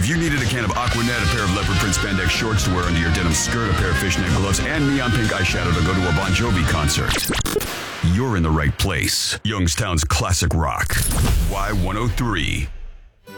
you needed a can of Aquanet, a pair of leopard print spandex shorts to wear under your denim skirt, a pair of fishnet gloves, and neon pink eyeshadow to go to a Bon Jovi concert, you're in the right place. Youngstown's classic rock. Y103.